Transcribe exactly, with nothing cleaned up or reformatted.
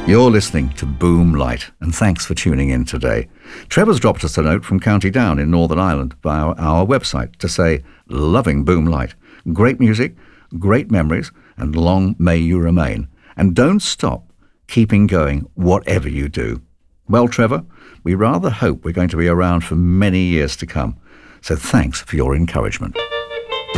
You're listening to Boom Light, and thanks for tuning in today. Trevor's dropped us a note from County Down in Northern Ireland via our website to say, loving Boom Light. Great music, great memories, and long may you remain. And don't stop keeping going, whatever you do. Well, Trevor, we rather hope we're going to be around for many years to come. So thanks for your encouragement.